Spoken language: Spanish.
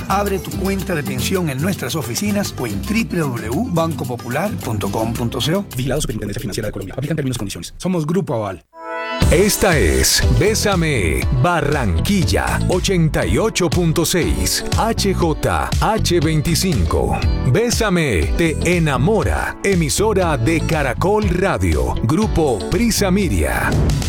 Abre tu cuenta de pensión en nuestras oficinas o en www.bancopopular.com.co. Vigilado Superintendencia Financiera de Colombia. Aplican términos y condiciones. Somos Grupo Aval. Esta es Bésame Barranquilla 88.6 HJH25. Bésame te enamora. Emisora de Caracol Radio. Grupo Prisa Media.